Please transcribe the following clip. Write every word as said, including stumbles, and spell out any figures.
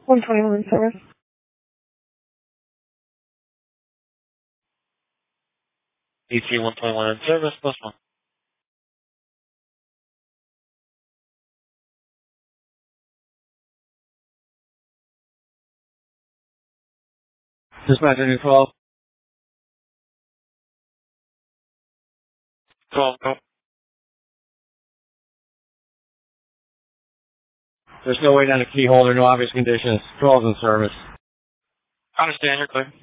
one twenty-one service. D C one twenty-one service, plus one. Dispatcher new twelve. twelve, go. There's no way down the key holder, no obvious conditions. twelve's in service. Understand, you're clear.